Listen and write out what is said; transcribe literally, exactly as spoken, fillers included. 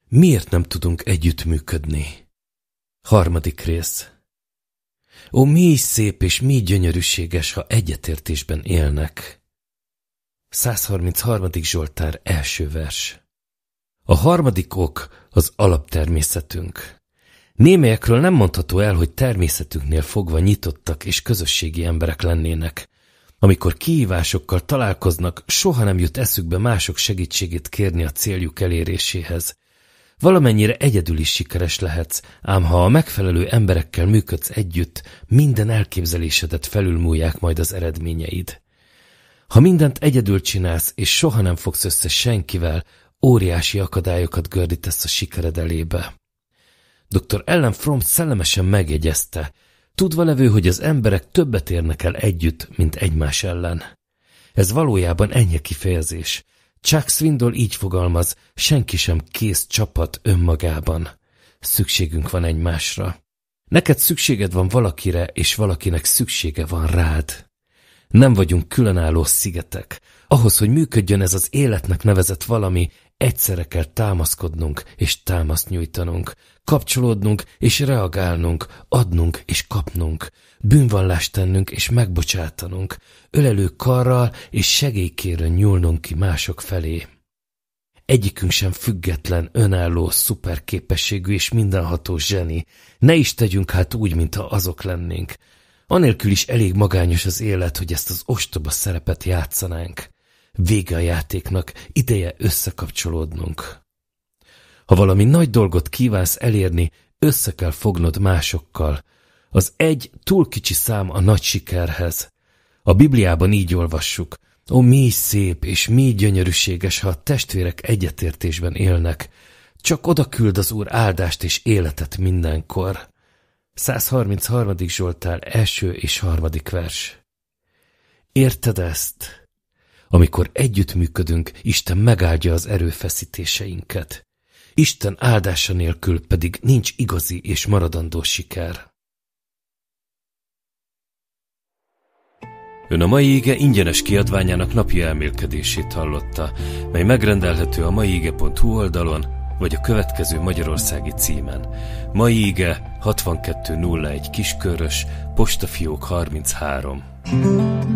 Miért nem tudunk együttműködni? Harmadik rész. Ó, mi is szép és mi gyönyörűséges, ha egyetértésben élnek. száz harmincharmadik Zsoltár első vers. A harmadik ok az alaptermészetünk. Némelyekről nem mondható el, hogy természetünknél fogva nyitottak és közösségi emberek lennének. Amikor kihívásokkal találkoznak, soha nem jut eszükbe mások segítségét kérni a céljuk eléréséhez. Valamennyire egyedül is sikeres lehetsz, ám ha a megfelelő emberekkel működsz együtt, minden elképzelésedet felülmúlják majd az eredményeid. Ha mindent egyedül csinálsz, és soha nem fogsz össze senkivel, óriási akadályokat gördítesz a sikered elébe. doktor Ellen Fromm szellemesen megjegyezte, tudva levő, hogy az emberek többet érnek el együtt, mint egymás ellen. Ez valójában ennyi kifejezés. Chuck Swindoll így fogalmaz, senki sem kész csapat önmagában. Szükségünk van egymásra. Neked szükséged van valakire, és valakinek szüksége van rád. Nem vagyunk különálló szigetek. Ahhoz, hogy működjön ez az életnek nevezett valami, egyszerre kell támaszkodnunk és támaszt nyújtanunk, kapcsolódnunk és reagálnunk, adnunk és kapnunk, bűnvallást tennünk és megbocsátanunk, ölelő karral és segélykérőn nyúlnunk ki mások felé. Egyikünk sem független, önálló, szuperképességű és mindenható zseni. Ne is tegyünk hát úgy, mintha azok lennénk. Anélkül is elég magányos az élet, hogy ezt az ostoba szerepet játszanánk. Vége a játéknak, ideje összekapcsolódnunk. Ha valami nagy dolgot kívánsz elérni, össze kell fognod másokkal. Az egy túl kicsi szám a nagy sikerhez. A Bibliában így olvassuk, ó, mi szép és mi gyönyörűséges, ha a testvérek egyetértésben élnek. Csak oda küld az Úr áldást és életet mindenkor. száz harmincharmadik Zsoltár első és harmadik vers. Érted ezt? Amikor együttműködünk, Isten megáldja az erőfeszítéseinket. Isten áldása nélkül pedig nincs igazi és maradandó siker. Ön a mai ige ingyenes kiadványának napi elmélkedését hallotta, mely megrendelhető a maiige pont hu oldalon, vagy a következő magyarországi címen. Mai ige hatvankettő nulla egy Kiskörös, postafiók harminchárom.